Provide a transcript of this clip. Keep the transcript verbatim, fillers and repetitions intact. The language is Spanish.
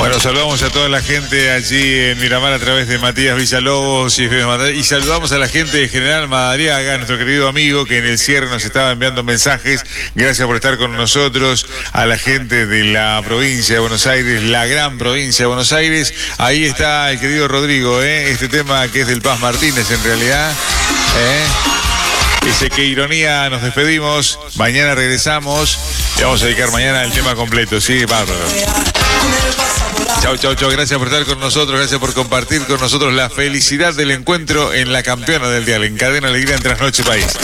Bueno, saludamos a toda la gente allí en Miramar a través de Matías Villalobos y, y saludamos a la gente de General Madariaga, nuestro querido amigo que en el cierre nos estaba enviando mensajes. Gracias por estar con nosotros. A la gente de la provincia de Buenos Aires, la gran provincia de Buenos Aires. Ahí está el querido Rodrigo, ¿eh? Este tema que es del Paz Martínez en realidad. ¿eh? Dice que ironía, nos despedimos. Mañana regresamos. Le vamos a dedicar mañana el tema completo, sí, bárbaro. Chau, chau, chau. Gracias por estar con nosotros, gracias por compartir con nosotros la felicidad del encuentro en la campeona del dial, en Cadena Alegría en Trasnoche País.